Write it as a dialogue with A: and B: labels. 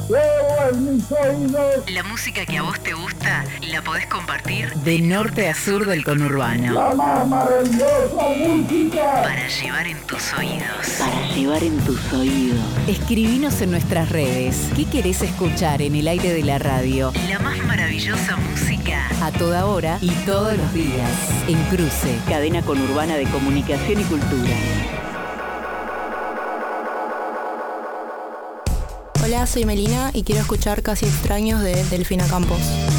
A: Llevo en mis oídos
B: La música que a vos te gusta la podés compartir de norte a sur del conurbano.
A: la más maravillosa música.
B: Para llevar en tus oídos.
C: Para llevar en tus oídos.
B: Escribinos en nuestras redes. ¿Qué querés escuchar en el aire de la radio? La más maravillosa música. A toda hora y todos los días. En Cruce.
C: Cadena conurbana de comunicación y cultura.
D: Hola, soy Melina y quiero escuchar Casi Extraños de Delfina Campos.